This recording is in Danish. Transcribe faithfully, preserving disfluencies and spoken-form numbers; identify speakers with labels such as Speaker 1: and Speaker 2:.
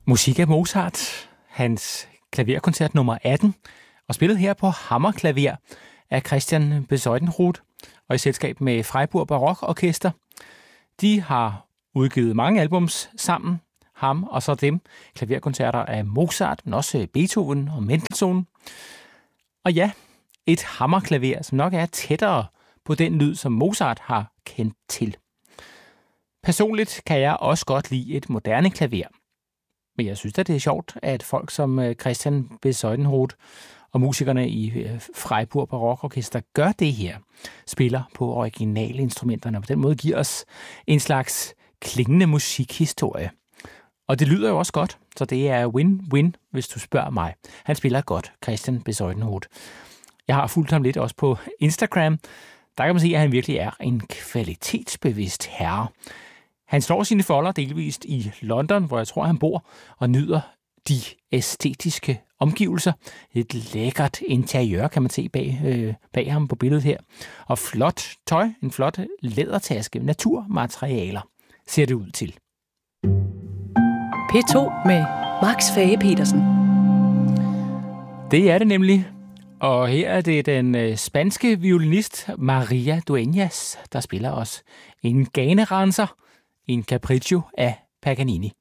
Speaker 1: Musik af Mozart, hans klaverkoncert nummer atten, og spillet her på hammerklaver af Christian Bezuidenroth og i selskab med Freiburg Barokorkester. De har udgivet mange albums sammen, ham og så dem, klaverkoncerter af Mozart, men også Beethoven og Mendelssohn. Og ja, et hammerklaver, som nok er tættere på den lyd, som Mozart har kendt til. Personligt kan jeg også godt lide et moderne klaver. Men jeg synes, at det er sjovt, at folk som Christian Bezuidenroth og musikerne i Freiburg Barokorkester gør det her. Spiller på originalinstrumenterne og på den måde giver os en slags klingende musikhistorie. Og det lyder jo også godt, så det er win-win, hvis du spørger mig. Han spiller godt, Christian Bezuidenroth. Jeg har fulgt ham lidt også på Instagram. Der kan man se, at han virkelig er en kvalitetsbevidst herre. Han slår sine folder delvist i London, hvor jeg tror, han bor, og nyder de æstetiske omgivelser. Et lækkert interiør kan man se bag, øh, bag ham på billedet her. Og flot tøj, en flot lædertaske, naturmaterialer ser det ud til.
Speaker 2: P to med Max Fage-Petersen.
Speaker 1: Det er det nemlig. Og her er det den spanske violinist Maria Dueñas, der spiller os en ganeranser, en capriccio af Paganini.